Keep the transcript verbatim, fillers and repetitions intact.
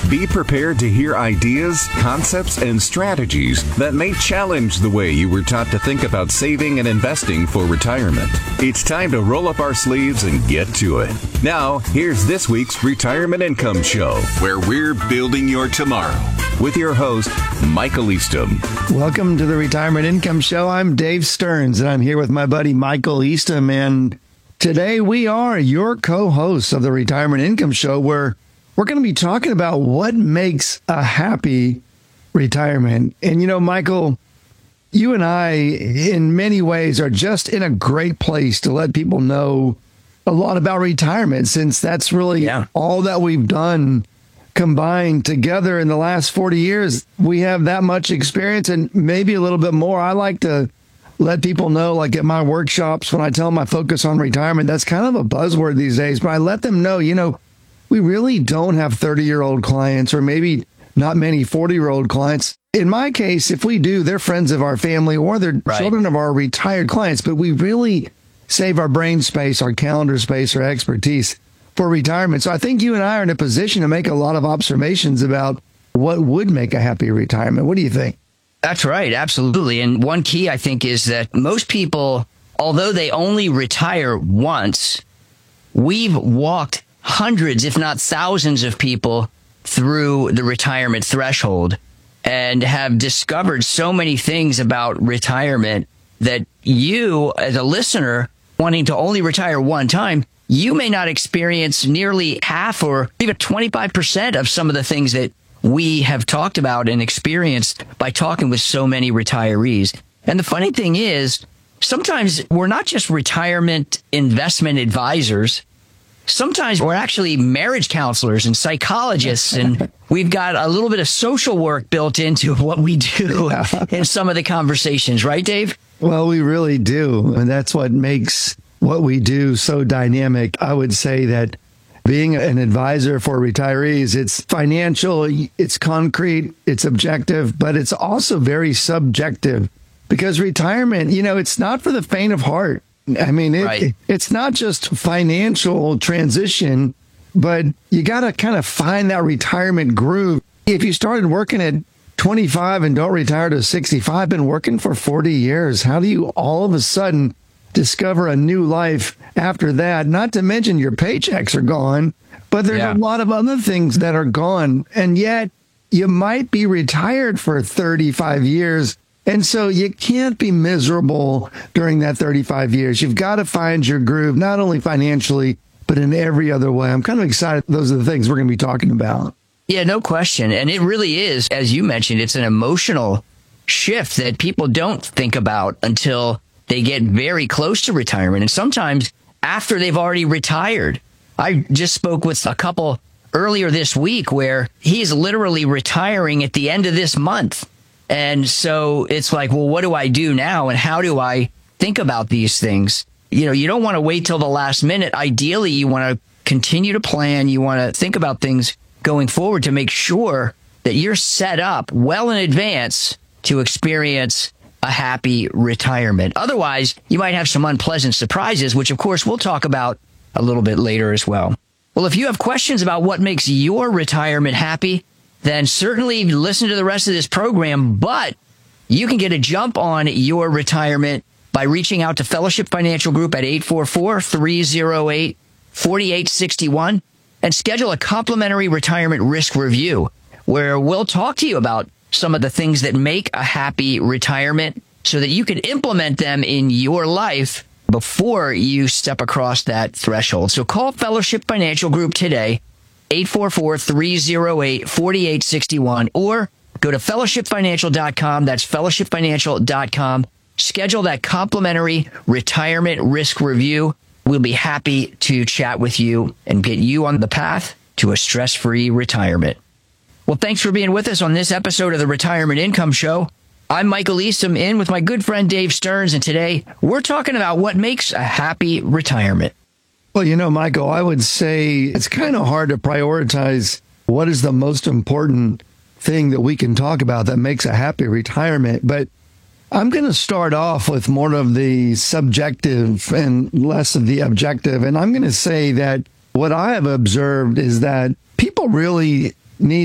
Be prepared to hear ideas, concepts, and strategies that may challenge the way you were taught to think about saving and investing for retirement. It's time to roll up our sleeves and get to it. Now, here's this week's Retirement Income Show, where we're building your tomorrow with your host, Michael Eastham. Welcome to the Retirement Income Show. I'm Dave Stearns, and I'm here with my buddy Michael Eastham. And today we are your co-hosts of the Retirement Income Show, where we're going to be talking about what makes a happy retirement. And, you know, Michael, you and I, in many ways, are just in a great place to let people know a lot about retirement, since that's really yeah. all that we've done combined together in the last forty years. We have that much experience and maybe a little bit more. I like to let people know, like at my workshops, when I tell them I focus on retirement, that's kind of a buzzword these days, but I let them know, you know, we really don't have thirty-year-old clients, or maybe not many forty-year-old clients. In my case, if we do, they're friends of our family or they're right. children of our retired clients, but we really save our brain space, our calendar space, our expertise for retirement. So I think you and I are in a position to make a lot of observations about what would make a happy retirement. What do you think? That's right. Absolutely. And one key, I think, is that most people, although they only retire once, we've walked hundreds, if not thousands of people through the retirement threshold and have discovered so many things about retirement that you, as a listener, wanting to only retire one time, you may not experience nearly half or even twenty-five percent of some of the things that we have talked about and experienced by talking with so many retirees. And the funny thing is, sometimes we're not just retirement investment advisors. Sometimes we're actually marriage counselors and psychologists, and we've got a little bit of social work built into what we do in some of the conversations. Right, Dave? Well, we really do. And that's what makes what we do so dynamic. I would say that being an advisor for retirees, it's financial, it's concrete, it's objective, but it's also very subjective, because retirement, you know, it's not for the faint of heart. I mean, it, right. it's not just financial transition, but you got to kind of find that retirement groove. If you started working at twenty-five and don't retire to sixty-five, been working for forty years, how do you all of a sudden discover a new life after that? Not to mention your paychecks are gone, but there's yeah. a lot of other things that are gone. And yet you might be retired for thirty-five years. And so you can't be miserable during that thirty-five years. You've got to find your groove, not only financially, but in every other way. I'm kind of excited. Those are the things we're going to be talking about. Yeah, no question. And it really is, as you mentioned, it's an emotional shift that people don't think about until they get very close to retirement. And sometimes after they've already retired. I just spoke with a couple earlier this week where he's literally retiring at the end of this month. And so it's like, well, what do I do now? And how do I think about these things? You know, you don't want to wait till the last minute. Ideally, you want to continue to plan. You want to think about things going forward to make sure that you're set up well in advance to experience a happy retirement. Otherwise, you might have some unpleasant surprises, which, of course, we'll talk about a little bit later as well. Well, if you have questions about what makes your retirement happy, then certainly listen to the rest of this program. But you can get a jump on your retirement by reaching out to Fellowship Financial Group at eight four four, three oh eight, four eight six one and schedule a complimentary retirement risk review where we'll talk to you about some of the things that make a happy retirement so that you can implement them in your life before you step across that threshold. So call Fellowship Financial Group today, eight four four, three oh eight, four eight six one, or go to fellowship financial dot com. That's fellowship financial dot com. Schedule that complimentary retirement risk review. We'll be happy to chat with you and get you on the path to a stress-free retirement. Well, thanks for being with us on this episode of the Retirement Income Show. I'm Michael Eastham, in with my good friend Dave Stearns, and today we're talking about what makes a happy retirement. Well, you know, Michael, I would say it's kind of hard to prioritize what is the most important thing that we can talk about that makes a happy retirement. But I'm going to start off with more of the subjective and less of the objective. And I'm going to say that what I have observed is that people really need